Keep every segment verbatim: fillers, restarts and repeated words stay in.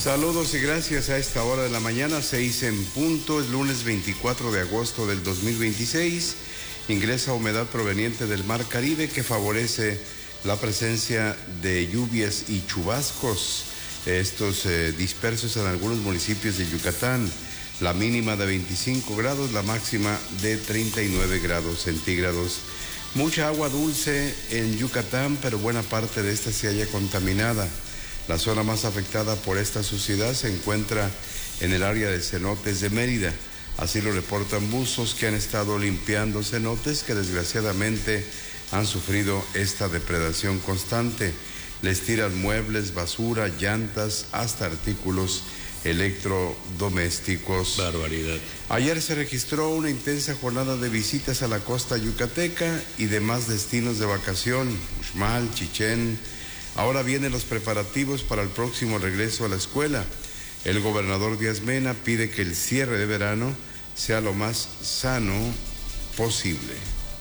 Saludos y gracias a esta hora de la mañana, seis en punto, es lunes veinticuatro de agosto del dos mil veintiséis. Ingresa humedad proveniente del Mar Caribe que favorece la presencia de lluvias y chubascos, estos eh, dispersos en algunos municipios de Yucatán. La mínima de veinticinco grados, la máxima de treinta y nueve grados centígrados. Mucha agua dulce en Yucatán, pero buena parte de esta se halla contaminada. La zona más afectada por esta suciedad se encuentra en el área de cenotes de Mérida. Así lo reportan buzos que han estado limpiando cenotes que desgraciadamente han sufrido esta depredación constante. Les tiran muebles, basura, llantas, hasta artículos electrodomésticos. Barbaridad. Ayer se registró una intensa jornada de visitas a la costa yucateca y demás destinos de vacación, Uxmal, Chichén. Ahora vienen los preparativos para el próximo regreso a la escuela. El gobernador Díaz Mena pide que el cierre de verano sea lo más sano posible.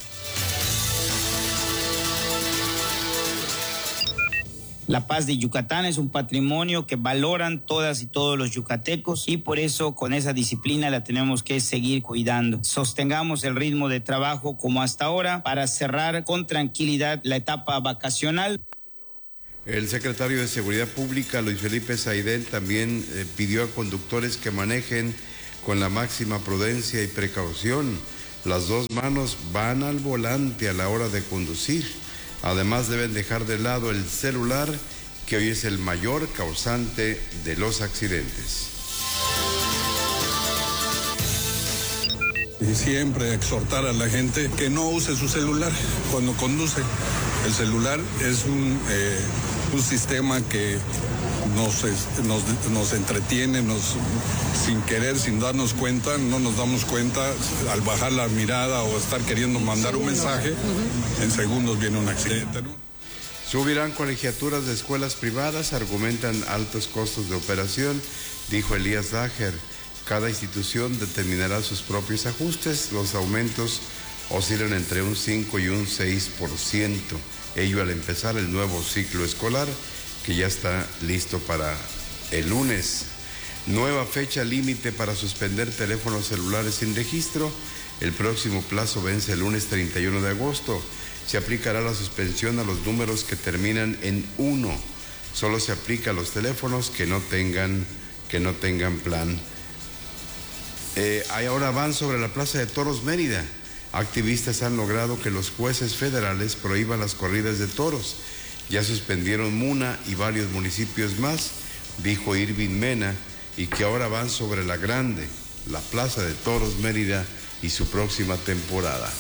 La paz de Yucatán es un patrimonio que valoran todas y todos los yucatecos y por eso con esa disciplina la tenemos que seguir cuidando. Sostengamos el ritmo de trabajo como hasta ahora para cerrar con tranquilidad la etapa vacacional. El secretario de Seguridad Pública, Luis Felipe Saidel, también eh, pidió a conductores que manejen con la máxima prudencia y precaución. Las dos manos van al volante a la hora de conducir. Además, deben dejar de lado el celular, que hoy es el mayor causante de los accidentes. Y siempre exhortar a la gente que no use su celular cuando conduce. El celular es un, eh, un sistema que nos, nos, nos entretiene, nos, sin querer, sin darnos cuenta, no nos damos cuenta, al bajar la mirada o estar queriendo mandar un mensaje, en segundos viene un accidente, ¿no? Subirán colegiaturas de escuelas privadas, argumentan altos costos de operación, dijo Elías Dager. Cada institución determinará sus propios ajustes. Los aumentos oscilan entre un cinco y un seis por ciento. Ello al empezar el nuevo ciclo escolar, que ya está listo para el lunes. Nueva fecha límite para suspender teléfonos celulares sin registro. El próximo plazo vence el lunes treinta y uno de agosto. Se aplicará la suspensión a los números que terminan en uno. Solo se aplica a los teléfonos que no tengan, que no tengan plan. Eh, ahora van sobre la Plaza de Toros Mérida. Activistas han logrado que los jueces federales prohíban las corridas de toros. Ya suspendieron Muna y varios municipios más, dijo Irving Mena, y que ahora van sobre la Grande, la Plaza de Toros Mérida y su próxima temporada.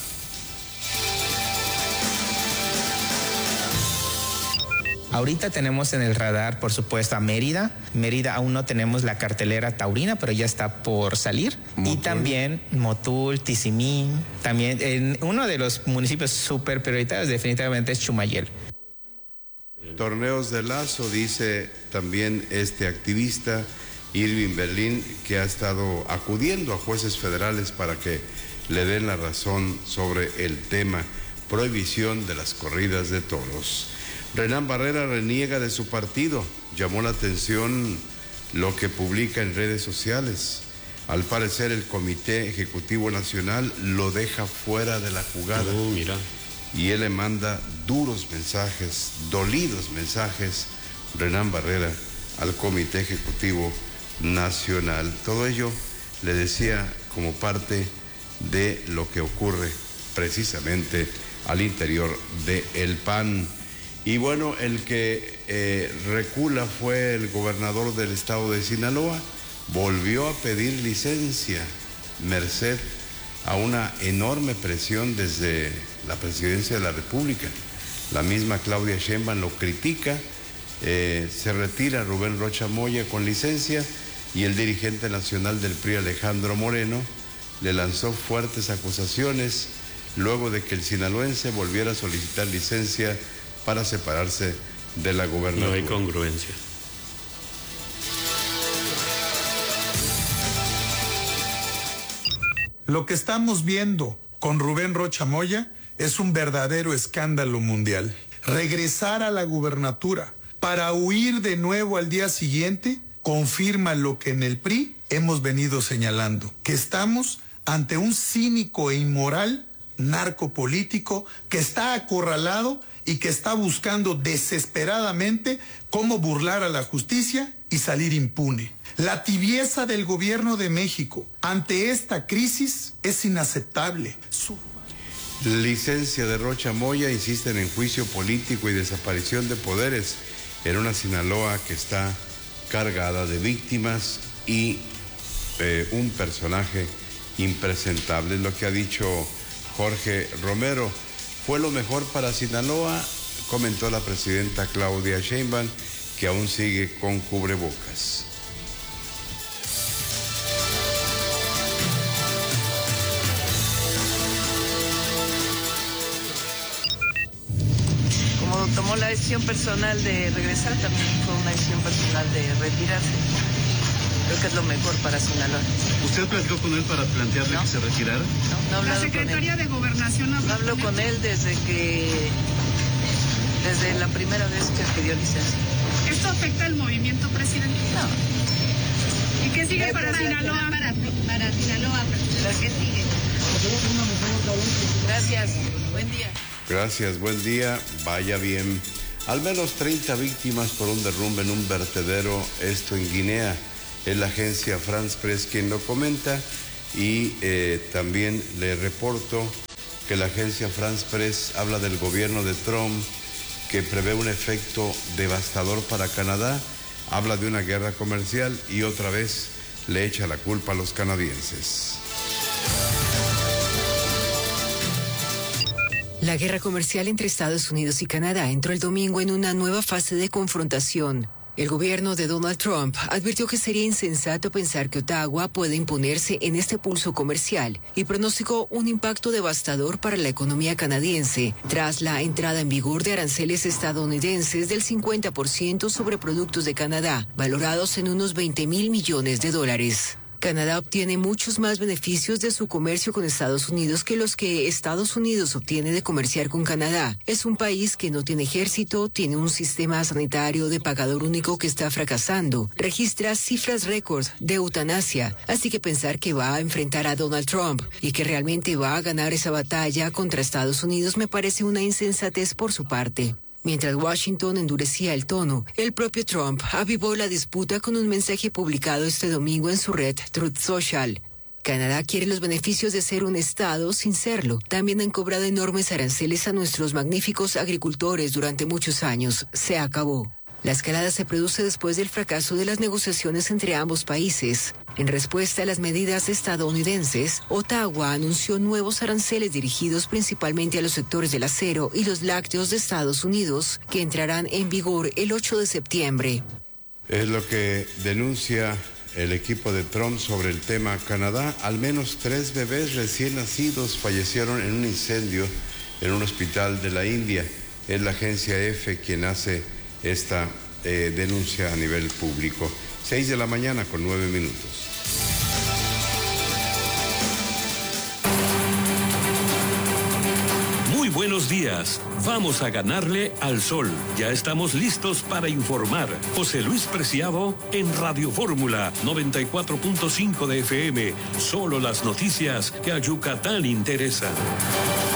Ahorita tenemos en el radar, por supuesto, a Mérida. Mérida aún no tenemos la cartelera taurina, pero ya está por salir. Motul. Y también Motul, Tizimín. También en uno de los municipios súper prioritarios definitivamente es Chumayel. Torneos de lazo, dice también este activista Irving Berlín, que ha estado acudiendo a jueces federales para que le den la razón sobre el tema prohibición de las corridas de toros. Renán Barrera reniega de su partido. Llamó la atención lo que publica en redes sociales. Al parecer el Comité Ejecutivo Nacional lo deja fuera de la jugada. Oh, mira. Y él le manda duros mensajes, dolidos mensajes, Renán Barrera, al Comité Ejecutivo Nacional. Todo ello, le decía, como parte de lo que ocurre precisamente al interior del P A N. Y bueno, el que eh, recula fue el gobernador del estado de Sinaloa. Volvió a pedir licencia, merced a una enorme presión desde la presidencia de la República. La misma Claudia Sheinbaum lo critica, eh, se retira Rubén Rocha Moya con licencia y el dirigente nacional del P R I, Alejandro Moreno, le lanzó fuertes acusaciones luego de que el sinaloense volviera a solicitar licencia para separarse de la gobernatura. No hay congruencia. Lo que estamos viendo con Rubén Rocha Moya es un verdadero escándalo mundial. Regresar a la gubernatura para huir de nuevo al día siguiente confirma lo que en el P R I hemos venido señalando, que estamos ante un cínico e inmoral narcopolítico que está acorralado y que está buscando desesperadamente cómo burlar a la justicia y salir impune. La tibieza del gobierno de México ante esta crisis es inaceptable. Su... Licencia de Rocha Moya insisten en juicio político y desaparición de poderes en una Sinaloa que está cargada de víctimas y eh, un personaje impresentable. Es lo que ha dicho Jorge Romero. Fue lo mejor para Sinaloa, comentó la presidenta Claudia Sheinbaum, que aún sigue con cubrebocas. Como tomó la decisión personal de regresar, también fue una decisión personal de retirarse. Creo que es lo mejor para Sinaloa. ¿Usted platicó con él para plantearle ¿No? que se retirara? No, no ha hablado La Secretaría con él. de Gobernación habló, habló con, con él. él desde que, desde la primera vez que pidió licencia. ¿Esto afecta el movimiento, presidente? No. ¿Y qué sigue para Sinaloa? Para, para Sinaloa, ¿qué sigue? Gracias, buen día. Gracias, buen día, vaya bien. Al menos treinta víctimas por un derrumbe en un vertedero, esto en Guinea. Es la agencia France Press quien lo comenta y eh, también le reporto que la agencia France Press habla del gobierno de Trump que prevé un efecto devastador para Canadá, habla de una guerra comercial y otra vez le echa la culpa a los canadienses. La guerra comercial entre Estados Unidos y Canadá entró el domingo en una nueva fase de confrontación. El gobierno de Donald Trump advirtió que sería insensato pensar que Ottawa puede imponerse en este pulso comercial y pronosticó un impacto devastador para la economía canadiense tras la entrada en vigor de aranceles estadounidenses del cincuenta por ciento sobre productos de Canadá, valorados en unos veinte mil millones de dólares. Canadá obtiene muchos más beneficios de su comercio con Estados Unidos que los que Estados Unidos obtiene de comerciar con Canadá. Es un país que no tiene ejército, tiene un sistema sanitario de pagador único que está fracasando, registra cifras récord de eutanasia, así que pensar que va a enfrentar a Donald Trump y que realmente va a ganar esa batalla contra Estados Unidos me parece una insensatez por su parte. Mientras Washington endurecía el tono, el propio Trump avivó la disputa con un mensaje publicado este domingo en su red Truth Social. Canadá quiere los beneficios de ser un Estado sin serlo. También han cobrado enormes aranceles a nuestros magníficos agricultores durante muchos años. Se acabó. La escalada se produce después del fracaso de las negociaciones entre ambos países. En respuesta a las medidas estadounidenses, Ottawa anunció nuevos aranceles dirigidos principalmente a los sectores del acero y los lácteos de Estados Unidos, que entrarán en vigor el ocho de septiembre. Es lo que denuncia el equipo de Trump sobre el tema Canadá. Al menos tres bebés recién nacidos fallecieron en un incendio en un hospital de la India. Es la agencia EFE quien hace esta eh, denuncia a nivel público. Seis de la mañana con nueve minutos. Muy buenos días. Vamos a ganarle al sol. Ya estamos listos para informar. José Luis Preciado en Radio Fórmula noventa y cuatro punto cinco de F M. Solo las noticias que a Yucatán interesan.